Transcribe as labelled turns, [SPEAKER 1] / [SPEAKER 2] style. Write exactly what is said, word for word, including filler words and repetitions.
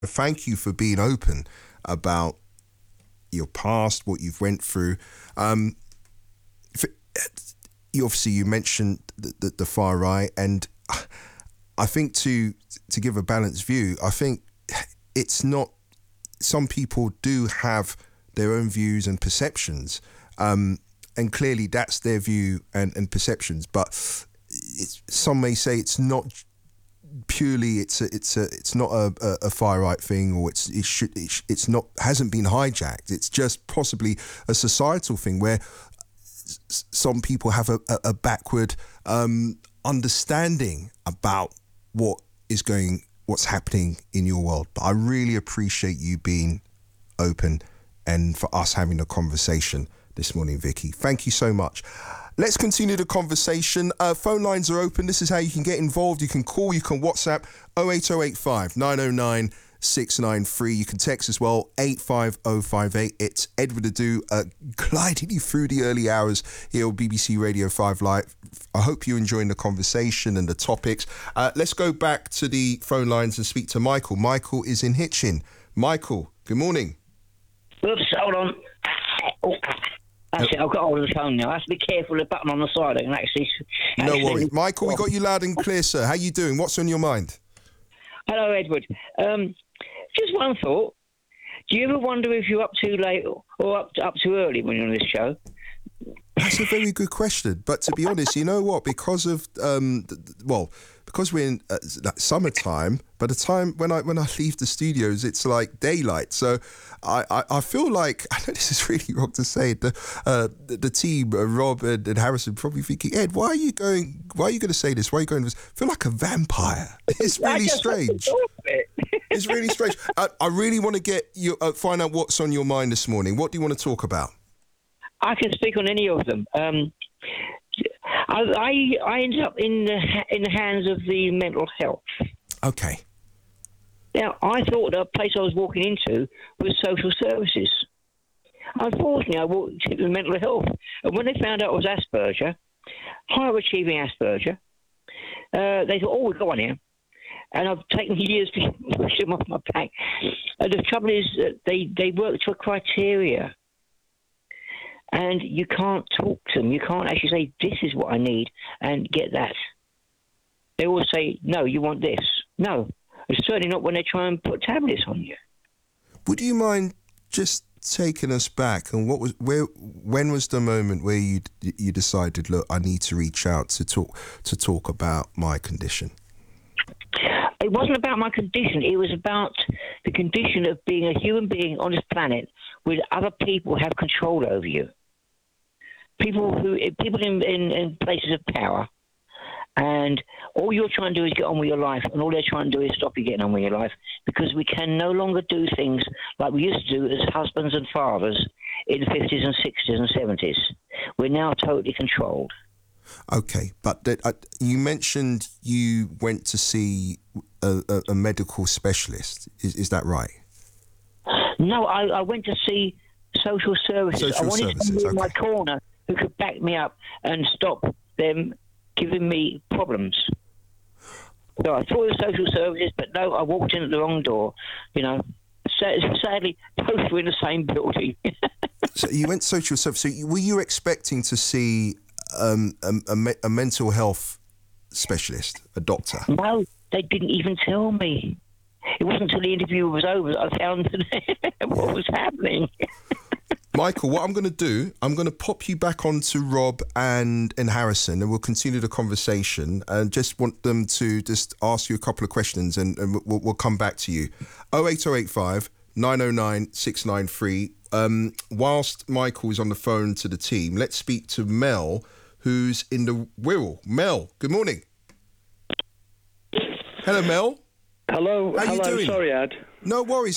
[SPEAKER 1] Thank you for being open about your past, what you've went through. Um, for, you obviously you mentioned the, the, the far right, and I think to to give a balanced view, I think it's not. Some people do have their own views and perceptions, um, and clearly that's their view and, and perceptions. But it's, some may say it's not purely. It's a, it's a, it's not a, a, a far right thing, or it's it should it, it's not hasn't been hijacked. It's just possibly a societal thing where s- some people have a, a, a backward um, understanding about what is going. What's happening in your world. But I really appreciate you being open and for us having a conversation this morning, Vicky. Thank you so much. Let's continue the conversation. Uh, phone lines are open. This is how you can get involved. You can call, you can WhatsApp oh eight oh eight five, nine oh nine, six nine three. You can text as well, eight five oh five eight. It's Edward Adu, uh, gliding you through the early hours here on B B C Radio five Live. I hope you're enjoying the conversation and the topics. Uh, let's go back to the phone lines and speak to Michael. Michael is in Hitchin. Michael, good morning.
[SPEAKER 2] Oops, hold on. Oh, that's it, I've got hold of the phone now. I have to be careful of the button on the side. I can actually...
[SPEAKER 1] No worries. Michael, we got you loud and clear, sir. How you doing? What's on your mind?
[SPEAKER 2] Hello, Edward. Um, just one thought. Do you ever wonder if you're up too late or up up too early when you're on this show?
[SPEAKER 1] That's a very good question. But to be honest, you know what? Because of, um, th- th- well, because we're in uh, summertime, by the time when I when I leave the studios, it's like daylight. So I, I, I feel like, I know this is really wrong to say, the uh, the, the team, uh, Rob and, and Harrison, probably thinking, Ed, why are you going, why are you going to say this? Why are you going to this? I feel like a vampire. It's really strange. It's really strange. I, I really want to get you, uh, find out what's on your mind this morning. What do you want to talk about?
[SPEAKER 2] I can speak on any of them. Um, I, I I ended up in the in the hands of the mental health.
[SPEAKER 1] Okay.
[SPEAKER 2] Now, I thought the place I was walking into was social services. Unfortunately, I walked into mental health, and when they found out it was Asperger, higher achieving Asperger, uh, they thought, "Oh, we've got one here." And I've taken years to push them off my back. Uh, the trouble is that they they work to a criteria. And you can't talk to them. You can't actually say, this is what I need, and get that. They always say, no, you want this. No, it's certainly not when they try and put tablets on you.
[SPEAKER 1] Would you mind just taking us back? And what was where? When was the moment where you you decided, look, I need to reach out to talk to talk about my condition?
[SPEAKER 2] It wasn't about my condition. It was about the condition of being a human being on this planet where other people have control over you. People who, people in, in, in places of power, and all you're trying to do is get on with your life, and all they're trying to do is stop you getting on with your life, because we can no longer do things like we used to do as husbands and fathers in the fifties and sixties and seventies. We're now totally controlled.
[SPEAKER 1] Okay, but that, uh, you mentioned you went to see a, a, a medical specialist. Is, is that right?
[SPEAKER 2] No, I, I went to see social services.
[SPEAKER 1] Social
[SPEAKER 2] I wanted
[SPEAKER 1] services,
[SPEAKER 2] somebody in my
[SPEAKER 1] okay.
[SPEAKER 2] corner who could back me up and stop them giving me problems. So I thought it was social services, but no, I walked in at the wrong door. You know, sadly, both were in the same building.
[SPEAKER 1] So you went social services. So you, were you expecting to see um, a, a, me- a mental health specialist, a doctor?
[SPEAKER 2] No, they didn't even tell me. It wasn't until the interview was over that I found what was happening.
[SPEAKER 1] Michael, what I'm going to do, I'm going to pop you back onto Rob and, and Harrison, and we'll continue the conversation, and just want them to just ask you a couple of questions, and, and we'll, we'll come back to you. oh eight oh eight five, nine oh nine, six nine three. Um, whilst Michael is on the phone to the team, let's speak to Mel, who's in the Wirral. Mel, good morning. Hello, Mel.
[SPEAKER 3] Hello,
[SPEAKER 1] How
[SPEAKER 3] hello,
[SPEAKER 1] you doing?
[SPEAKER 3] sorry, Ed.
[SPEAKER 1] No worries.